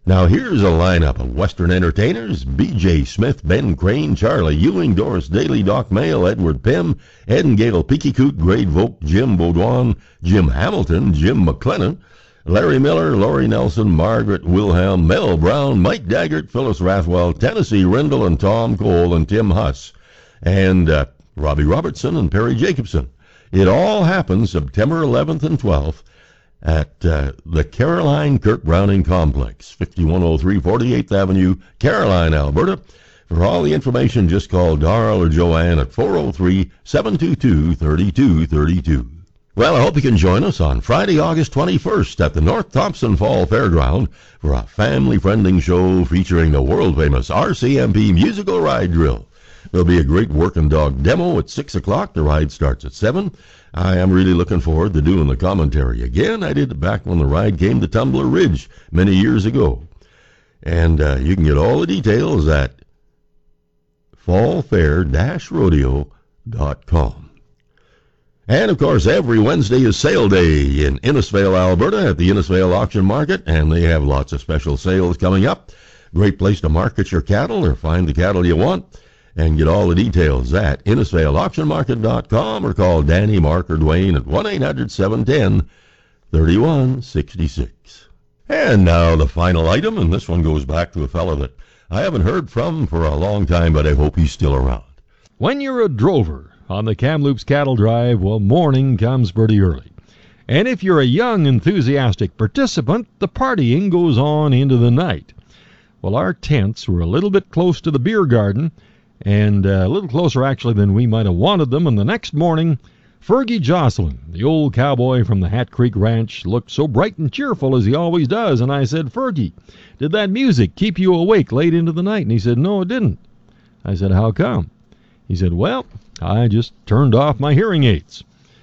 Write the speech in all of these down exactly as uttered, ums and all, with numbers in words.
Now here's a lineup of Western entertainers: B J Smith, Ben Crane, Charlie Ewing, Doris Daly, Doc Mayle, Edward Pym, Ed and Gail Peekycoot, Grade Vogt, Jim Baudouin, Jim Hamilton, Jim McLennan, Larry Miller, Laurie Nelson, Margaret Wilhelm, Mel Brown, Mike Daggert, Phyllis Rathwell, Tennessee Rindle, and Tom Cole, and Tim Huss, and uh, Robbie Robertson and Perry Jacobson. It all happens September eleventh and twelfth at uh, the Caroline Kirk Browning Complex, fifty-one oh three forty-eighth Avenue, Caroline, Alberta. For all the information, just call Darrell or Joanne at four oh three, seven two two, three two three two. Well, I hope you can join us on Friday, August twenty-first at the North Thompson Fall Fairground for a family-friendly show featuring the world-famous R C M P musical ride drill. There'll be a great working dog demo at six o'clock. The ride starts at seven. I am really looking forward to doing the commentary again. I did it back when the ride came to Tumbler Ridge many years ago. And uh, you can get all the details at fall fair dash rodeo dot com. And, of course, every Wednesday is sale day in Innisfail, Alberta at the Innisfail Auction Market, and they have lots of special sales coming up. Great place to market your cattle or find the cattle you want. And get all the details at Innisfail Auction Market dot com or call Danny, Mark, or Dwayne at one eight hundred, seven one zero, three one six six. And now the final item, and this one goes back to a fellow that I haven't heard from for a long time, but I hope he's still around. When you're a drover on the Kamloops Cattle Drive, well, morning comes pretty early. And if you're a young, enthusiastic participant, the partying goes on into the night. Well, our tents were a little bit close to the beer garden, and uh, a little closer actually than we might have wanted them, and the next morning, Fergie Jocelyn, the old cowboy from the Hat Creek Ranch, looked so bright and cheerful as he always does, and I said, "Fergie, did that music keep you awake late into the night?" And he said, "No, it didn't." I said, "How come?" He said, "Well, I just turned off my hearing aids."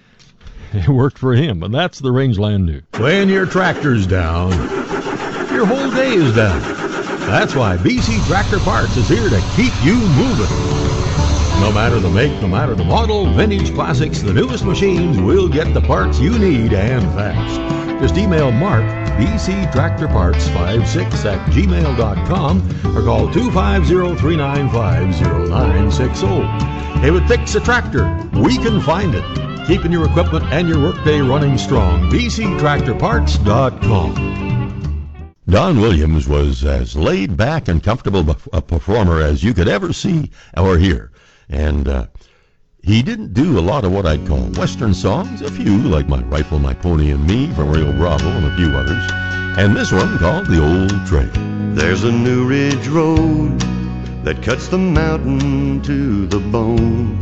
It worked for him, and that's the Rangeland News. When your tractor's down, your whole day is down. That's why B C Tractor Parts is here to keep you moving. No matter the make, no matter the model, vintage, classics, the newest machines, we'll get the parts you need and fast. Just email Mark, B C Tractor Parts fifty-six at gmail dot com or call two five zero, three nine five, zero nine six zero. If it fixes a tractor, we can find it. Keeping your equipment and your workday running strong. B C Tractor Parts dot com. Don Williams was as laid back and comfortable a performer as you could ever see or hear. And uh, he didn't do a lot of what I'd call Western songs, a few like My Rifle, My Pony and Me from Rio Bravo and a few others. And this one called The Old Trail. There's a New Ridge Road that cuts the mountain to the bone.